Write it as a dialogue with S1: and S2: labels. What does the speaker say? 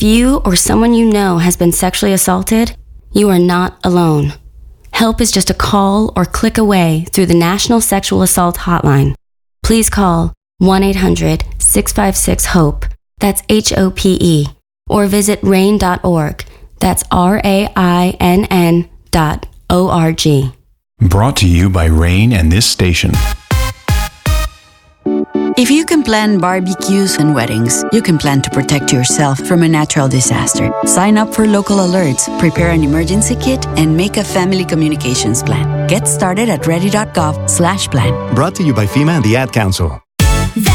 S1: If you or someone you know has been sexually assaulted, you are not alone. Help is just a call or click away through the National Sexual Assault Hotline. Please call 1-800-656-HOPE, that's HOPE, or visit RAINN.org, that's RAINN.org.
S2: Brought to you by RAINN and this station.
S3: If you can plan barbecues and weddings, you can plan to protect yourself from a natural disaster. Sign up for local alerts, prepare an emergency kit, and make a family communications plan. Get started at ready.gov/plan.
S4: Brought to you by FEMA and the Ad Council.